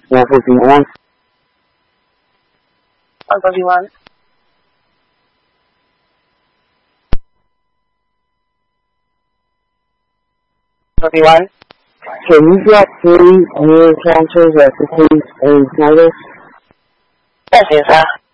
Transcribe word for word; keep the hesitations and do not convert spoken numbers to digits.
one fifty-one. one fifty-one. fifty-one. Can you drop three new counters at fifteen and notice? Yes, yes, sir.